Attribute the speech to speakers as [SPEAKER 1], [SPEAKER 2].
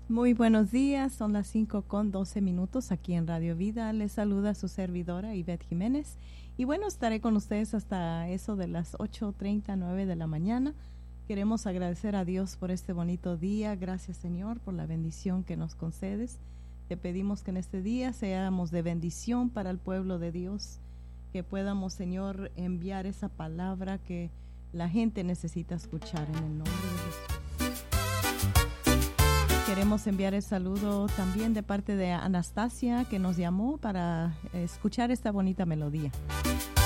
[SPEAKER 1] Muy buenos días, son las 5:12 aquí en Radio Vida. Les saluda su servidora Ivette Jiménez. Y bueno, estaré con ustedes hasta eso de las 8:39 de la mañana. Queremos agradecer a Dios por este bonito día. Gracias, Señor, por la bendición que nos concedes. Te pedimos que en este día seamos de bendición para el pueblo de Dios, que podamos, Señor, enviar esa palabra que la gente necesita escuchar en el nombre de Jesús. Queremos enviar el saludo también de parte de Anastasia, que nos llamó para escuchar esta bonita melodía.